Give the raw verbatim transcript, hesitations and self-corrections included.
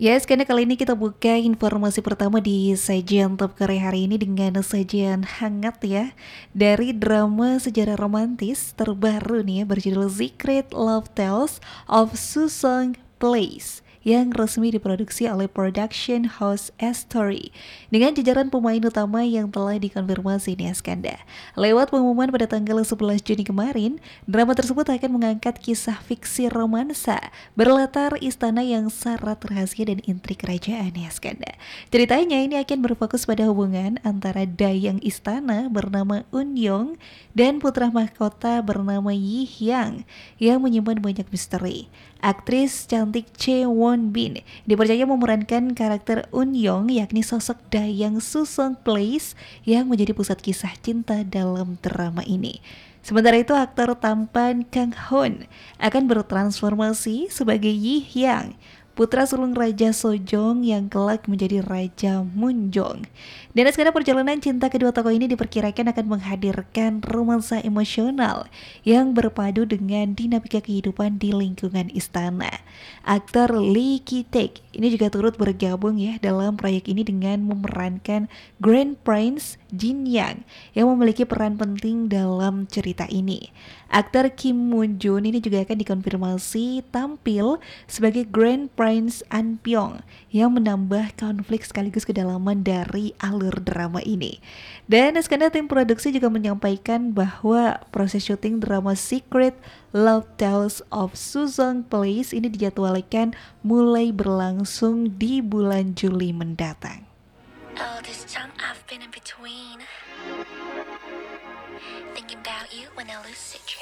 Yes, karena kali ini kita buka informasi pertama di sajian Top Korea hari ini dengan sajian hangat ya dari drama sejarah romantis terbaru nih ya berjudul Secret Love Tales of Susong Place yang resmi diproduksi oleh Production House S-Story dengan jajaran pemain utama yang telah dikonfirmasi nih Skanda. Lewat pengumuman pada tanggal sebelas Juni kemarin, drama tersebut akan mengangkat kisah fiksi romansa berlatar istana yang syarat rahasia dan intrik kerajaan ya Skanda. Ceritanya ini akan berfokus pada hubungan antara dayang istana bernama Un Yong dan putra mahkota bernama Yi Hyang yang menyimpan banyak misteri. Aktris cantik Che Won Bin dipercaya memerankan karakter Un Yong, yakni sosok dayang Susong Place yang menjadi pusat kisah cinta dalam drama ini. Sementara itu, aktor tampan Kang Hoon akan bertransformasi sebagai Yi Hyang, putra sulung Raja Sojong yang kelak menjadi Raja Munjong. Dan sekarang perjalanan cinta kedua tokoh ini diperkirakan akan menghadirkan romansa emosional yang berpadu dengan dinamika kehidupan di lingkungan istana. Aktor Lee Ki-taek ini juga turut bergabung ya dalam proyek ini dengan memerankan Grand Prince Jin Yang yang memiliki peran penting dalam cerita ini. Aktor Kim Moon Jun ini juga akan dikonfirmasi tampil sebagai Grand Prince An Pyong yang menambah konflik sekaligus kedalaman dari alur drama ini. Dan sekarang tim produksi juga menyampaikan bahwa proses syuting drama Secret Love Tales of Susong Place ini dijadwalkan mulai berlangsung di bulan Juli mendatang. All this time I've been in between, thinking about you when I lose it.